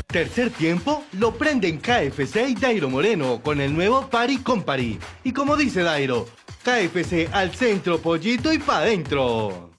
Tercer tiempo lo prenden KFC y Dairo Moreno con el nuevo Pari con Pari. Y como dice Dairo, KFC al centro, pollito y pa' dentro.